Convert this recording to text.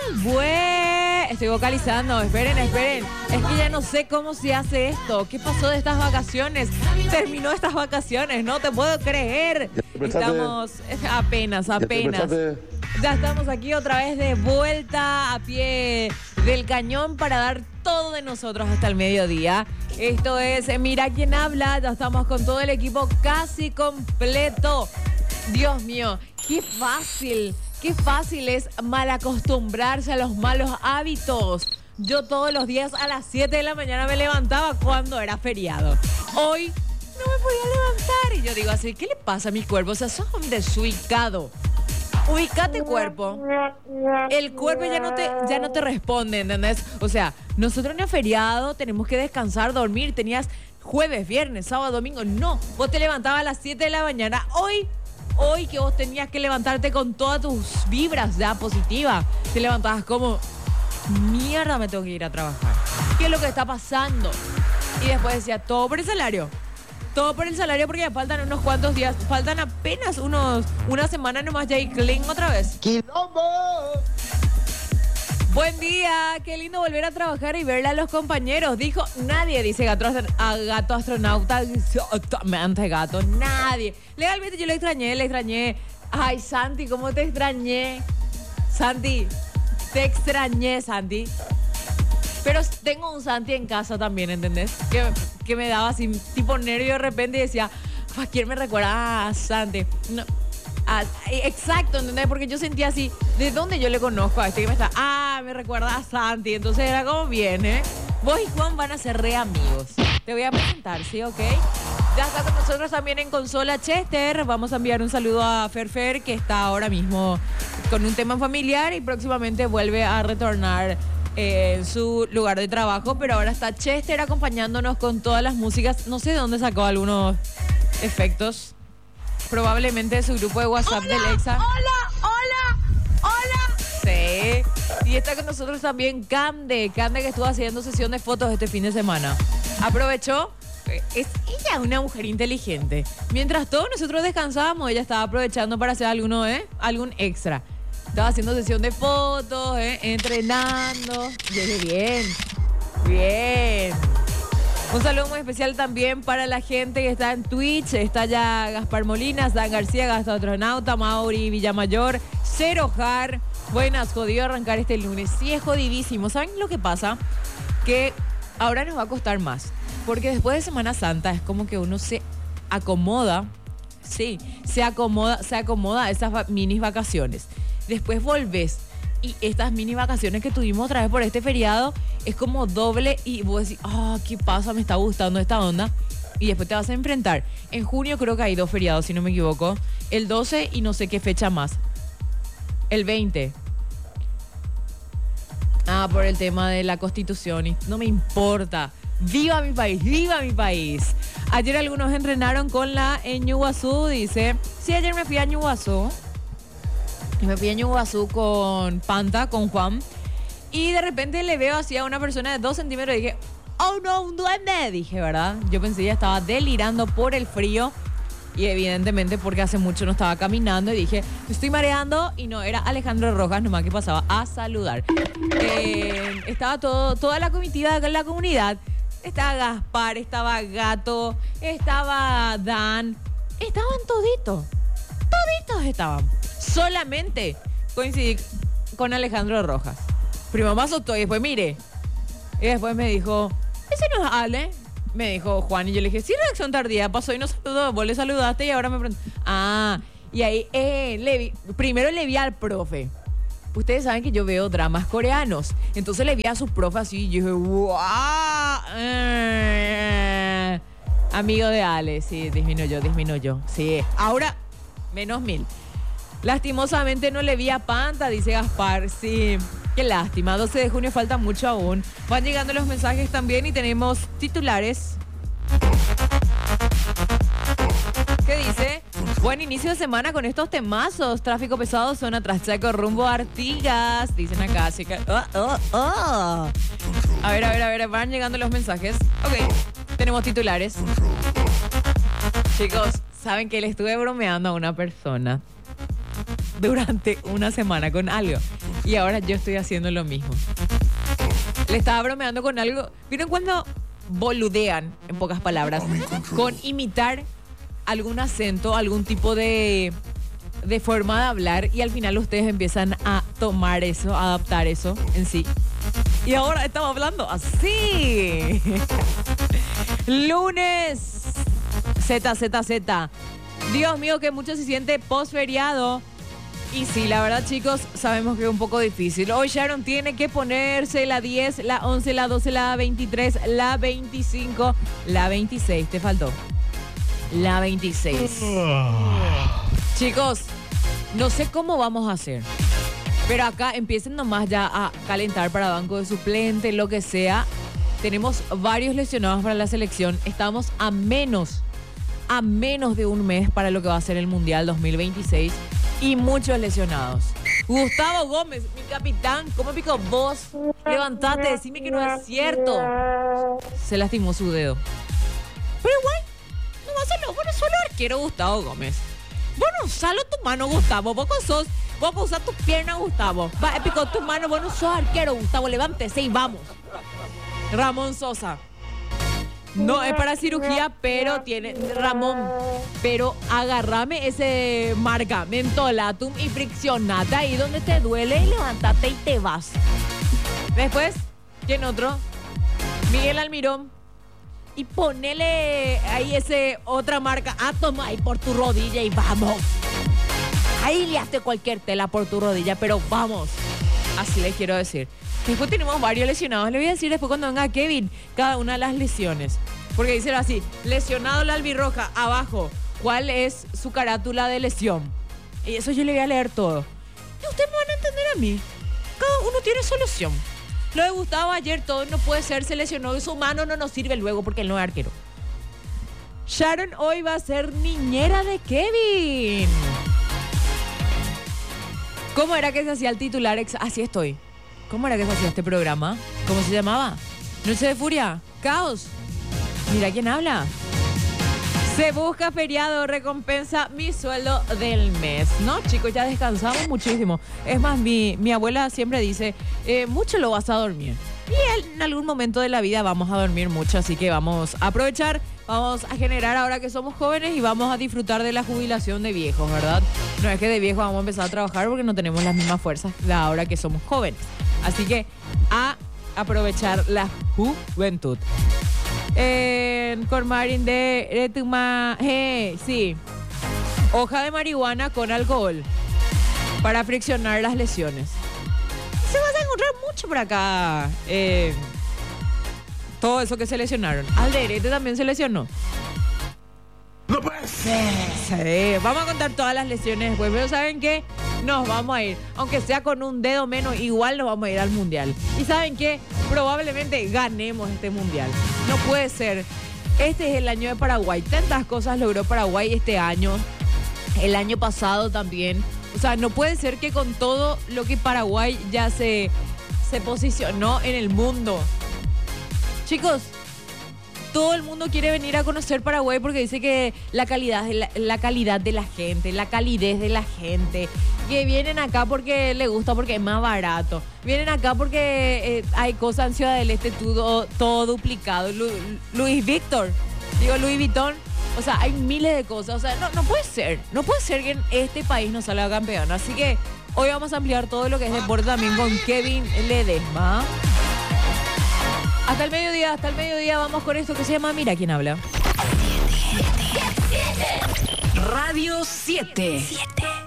Estoy vocalizando, esperen. Es que ya no sé cómo se hace esto. ¿Qué pasó de estas vacaciones? Terminó estas vacaciones, no te puedo creer. Estamos apenas. Ya estamos aquí otra vez de vuelta a pie del cañón para dar todo de nosotros hasta el mediodía. Esto es Mira quién habla. Ya estamos con todo el equipo casi completo. Dios mío, qué fácil es mal acostumbrarse a los malos hábitos. Yo todos los días a las 7 de la mañana me levantaba cuando era feriado. Hoy no me podía levantar y yo digo así, ¿qué le pasa a mi cuerpo? O sea, sos un desubicado. Ubicate, cuerpo. El cuerpo ya no te responde, ¿entendés? O sea, nosotros en el feriado tenemos que descansar, dormir. Tenías jueves, viernes, sábado, domingo. No, vos te levantabas a las 7 de la mañana. Hoy que vos tenías que levantarte con todas tus vibras ya positivas, te levantabas como, mierda, me tengo que ir a trabajar. ¿Qué es lo que está pasando? Y después decía, todo por el salario porque ya faltan unos cuantos días, faltan apenas una semana nomás ya y cling otra vez. ¡Quilombo! Buen día, qué lindo volver a trabajar y verle a los compañeros. Dijo nadie, dice gato astronauta. Antes gato, nadie. Legalmente yo le extrañé. Ay, Santi, ¿cómo te extrañé? Santi, te extrañé, Santi. Pero tengo un Santi en casa también, ¿entendés? Que me daba así tipo nervio de repente y decía, ¿a quién me recuerda? Ah, Santi. No. Exacto, ¿entendés? Porque yo sentía así, ¿de dónde yo le conozco a este que me está? Me recuerda a Santi. Entonces era como bien, ¿eh? Vos y Juan van a ser re amigos. Te voy a presentar, ¿sí? ¿Ok? Ya está con nosotros también en Consola Chester. Vamos a enviar un saludo a Fer, que está ahora mismo con un tema familiar y próximamente vuelve a retornar en su lugar de trabajo. Pero ahora está Chester acompañándonos con todas las músicas. No sé de dónde sacó algunos efectos. Probablemente de su grupo de WhatsApp del Exa. ¡Hola! Sí. Y está con nosotros también Cande que estuvo haciendo sesión de fotos este fin de semana. Aprovechó. Ella es una mujer inteligente. Mientras todos nosotros descansábamos, ella estaba aprovechando para hacer algún extra. Estaba haciendo sesión de fotos, entrenando. Bien. Un saludo muy especial también para la gente que está en Twitch. Está ya Gaspar Molinas, Dan García, Gasto Astronauta, Mauri Villamayor, Cero Jar. Buenas, jodido arrancar este lunes. Sí, es jodidísimo. ¿Saben lo que pasa? Que ahora nos va a costar más. Porque después de Semana Santa es como que uno se acomoda. Sí, se acomoda a esas mini vacaciones. Después volvés. Y estas mini vacaciones que tuvimos otra vez por este feriado es como doble y vos decís, ¿qué pasa? Me está gustando esta onda. Y después te vas a enfrentar. En junio creo que hay 2 feriados, si no me equivoco. El 12 y no sé qué fecha más. El 20. Por el tema de la Constitución. Y no me importa. ¡Viva mi país! Ayer algunos entrenaron con la Ñuguazú, dice. Sí, ayer me fui a Ñuguazú. Me fui a Ñuguazú con Panta, con Juan. Y de repente le veo así a una persona de 2 centímetros y dije, ¡oh no, un duende! Dije, ¿verdad? Yo pensé que ella estaba delirando por el frío. Y evidentemente porque hace mucho no estaba caminando. Y dije, me estoy mareando. Y no, era Alejandro Rojas nomás que pasaba a saludar. Estaba toda la comitiva de la comunidad. Estaba Gaspar, estaba Gato, estaba Dan. Estaban toditos estaban. Solamente coincidí con Alejandro Rojas. Primero me asustó y después mire. Y después me dijo, ¿ese no es Ale? Me dijo Juan y yo le dije, sí, reacción tardía, pasó y no saludó, vos le saludaste y ahora me preguntó. Y ahí primero le vi al profe. Ustedes saben que yo veo dramas coreanos. Entonces le vi a su profe así y yo dije, ¡wow! Amigo de Ale, sí, disminuyó. Sí, ahora, menos 1000. Lastimosamente no le vi a Panta, dice Gaspar. Sí, qué lástima. 12 de junio falta mucho aún. Van llegando los mensajes también y tenemos titulares. ¿Qué dice? Buen inicio de semana con estos temazos. Tráfico pesado, zona Traschaco, rumbo a Artigas. Dicen acá, así que... A ver, van llegando los mensajes. Ok, tenemos titulares. Chicos, ¿saben que le estuve bromeando a una persona durante una semana con algo? Y ahora yo estoy haciendo lo mismo. Le estaba bromeando con algo. ¿Vieron cuando boludean, en pocas palabras, con imitar algún acento, algún tipo de forma de hablar y al final ustedes empiezan a tomar eso, a adaptar eso en sí? Y ahora estamos hablando así. Lunes. Z. Dios mío, que mucho se siente post-feriado. Y sí, la verdad, chicos, sabemos que es un poco difícil. Hoy Sharon tiene que ponerse la 10, la 11, la 12, la 23, la 25, la 26. Te faltó. La 26. Chicos, no sé cómo vamos a hacer. Pero acá empiecen nomás ya a calentar para banco de suplente, lo que sea. Tenemos varios lesionados para la selección. Estamos a menos de un mes para lo que va a ser el Mundial 2026. Y muchos lesionados. Gustavo Gómez, mi capitán, ¿cómo pico vos? Levantate, decime que no es cierto. Se lastimó su dedo. Pero igual, no vas a hacerlo. Vos no sos el arquero Gustavo Gómez. Vos no usalo tu mano, Gustavo. Vos vas a usar tu pierna, Gustavo. Picó tu mano, vos no sos arquero, Gustavo. Levántese y vamos. Ramón Sosa. No es para cirugía, pero tiene... Ramón, pero agárrame ese marcamento latum y friccionate ahí donde te duele y levántate y te vas. Después, ¿quién otro? Miguel Almirón. Y ponele ahí ese otra marca. Toma ahí por tu rodilla y vamos. Ahí le hace cualquier tela por tu rodilla, pero vamos. Así les quiero decir. Después tenemos varios lesionados. Le voy a decir después cuando venga Kevin cada una de las lesiones. Porque dicen así, lesionado la albirroja, abajo, ¿cuál es su carátula de lesión? Y eso yo le voy a leer todo. Y ustedes me van a entender a mí. Cada uno tiene su lesión. Lo de Gustavo ayer todo no puede ser, se lesionó y su mano no nos sirve luego porque él no es arquero. Sharon hoy va a ser niñera de Kevin. ¿Cómo era que se hacía el titular? Así estoy. ¿Cómo era que se hacía este programa? ¿Cómo se llamaba? Noche de Furia. Caos. Mira quién habla. Se busca feriado, recompensa mi sueldo del mes. No, chicos, ya descansamos muchísimo. Es más, mi abuela siempre dice, mucho lo vas a dormir. Y en algún momento de la vida vamos a dormir mucho, así que vamos a aprovechar, vamos a generar ahora que somos jóvenes y vamos a disfrutar de la jubilación de viejos, ¿verdad? No es que de viejos vamos a empezar a trabajar porque no tenemos las mismas fuerzas de ahora que somos jóvenes. Así que a aprovechar la juventud. Cormarin de Tuma, sí. Hoja de marihuana con alcohol para friccionar las lesiones. Se vas a encontrar mucho por acá. Todo eso que se lesionaron. Alderete también se lesionó. ¡No puede ser! Sí, vamos a contar todas las lesiones después, pero ¿saben qué? Nos vamos a ir, aunque sea con un dedo menos, igual nos vamos a ir al Mundial. ¿Y saben qué? Probablemente ganemos este Mundial. No puede ser. Este es el año de Paraguay. Tantas cosas logró Paraguay este año. El año pasado también. O sea, no puede ser que con todo lo que Paraguay ya se posicionó en el mundo. Chicos, todo el mundo quiere venir a conocer Paraguay porque dice que la calidad de la gente, la calidez de la gente, que vienen acá porque les gusta, porque es más barato. Vienen acá porque hay cosas en Ciudad del Este, todo duplicado. Louis Vuitton. O sea, hay miles de cosas. O sea, no puede ser. No puede ser que en este país no salga campeón. Así que hoy vamos a ampliar todo lo que es deporte también con Kevin Ledesma. Hasta el mediodía vamos con esto que se llama Mira quién habla. Radio 7.